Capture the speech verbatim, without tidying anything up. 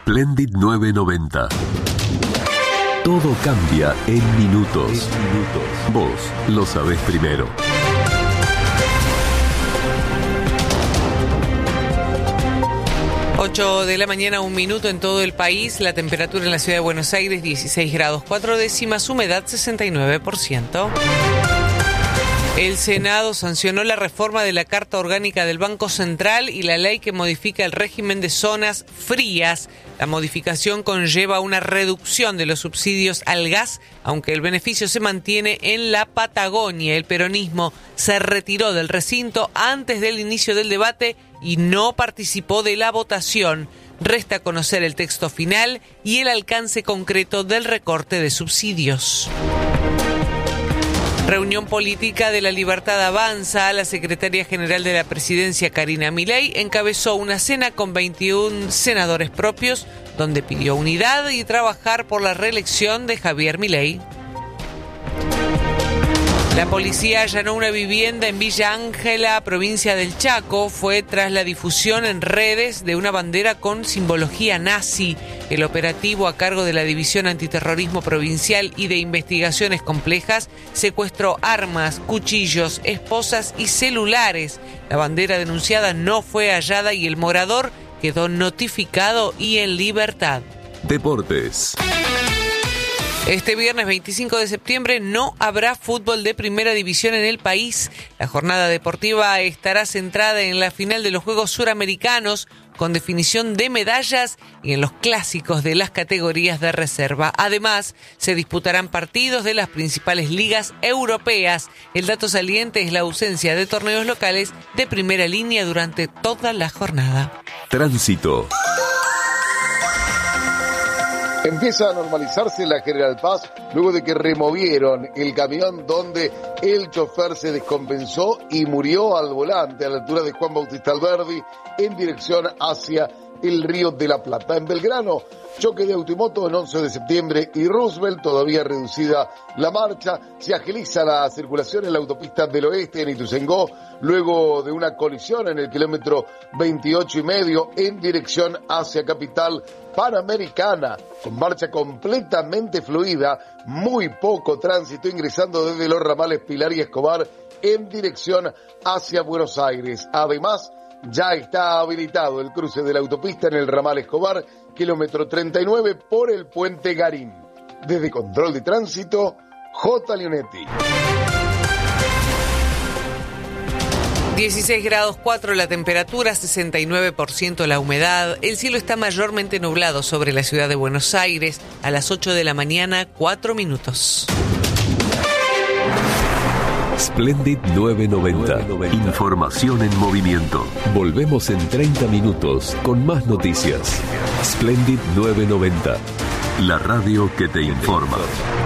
Splendid nueve noventa. Todo cambia en minutos. En minutos. Vos lo sabés primero. ocho de la mañana, un minuto en todo el país. La temperatura en la ciudad de Buenos Aires, dieciséis grados cuatro décimas, humedad sesenta y nueve por ciento. El Senado sancionó la reforma de la Carta Orgánica del Banco Central y la ley que modifica el régimen de zonas frías. La modificación conlleva una reducción de los subsidios al gas, aunque el beneficio se mantiene en la Patagonia. El peronismo se retiró del recinto antes del inicio del debate y no participó de la votación. Resta conocer el texto final y el alcance concreto del recorte de subsidios. Reunión política de La Libertad Avanza. La secretaria general de la presidencia, Karina Milei, encabezó una cena con veintiún senadores propios, donde pidió unidad y trabajar por la reelección de Javier Milei. La policía allanó una vivienda en Villa Ángela, provincia del Chaco. Fue tras la difusión en redes de una bandera con simbología nazi. El operativo, a cargo de la División Antiterrorismo Provincial y de Investigaciones Complejas, secuestró armas, cuchillos, esposas y celulares. La bandera denunciada no fue hallada y el morador quedó notificado y en libertad. Deportes. Este viernes veinticinco de septiembre no habrá fútbol de primera división en el país. La jornada deportiva estará centrada en la final de los Juegos Suramericanos, con definición de medallas, y en los clásicos de las categorías de reserva. Además, se disputarán partidos de las principales ligas europeas. El dato saliente es la ausencia de torneos locales de primera línea durante toda la jornada. Tránsito. Empieza a normalizarse la General Paz luego de que removieron el camión donde el chofer se descompensó y murió al volante a la altura de Juan Bautista Alberdi en dirección hacia el Río de la Plata. En Belgrano, choque de automoto en once de septiembre y Roosevelt, todavía reducida la marcha. Se agiliza la circulación en la autopista del oeste en Ituzaingó, luego de una colisión en el kilómetro veintiocho y medio en dirección hacia Capital Panamericana, con marcha completamente fluida, muy poco tránsito ingresando desde los ramales Pilar y Escobar en dirección hacia Buenos Aires. Además, ya está habilitado el cruce de la autopista en el ramal Escobar, kilómetro treinta y nueve, por el puente Garín. Desde Control de Tránsito, J. Leonetti. dieciséis grados cuatro la temperatura, sesenta y nueve por ciento la humedad. El cielo está mayormente nublado sobre la ciudad de Buenos Aires. A las ocho de la mañana, cuatro minutos. Splendid nueve noventa. Información en movimiento. Volvemos en treinta minutos con más noticias. Splendid nueve noventa. La radio que te informa.